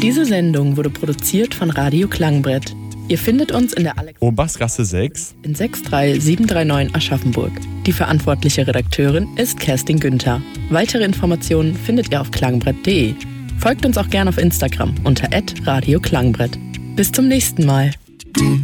Diese Sendung wurde produziert von Radio Klangbrett. Ihr findet uns in der Oberstraße 6 in 63739 Aschaffenburg. Die verantwortliche Redakteurin ist Kerstin Günther. Weitere Informationen findet ihr auf klangbrett.de. Folgt uns auch gerne auf Instagram unter @Radio Klangbrett. Bis zum nächsten Mal.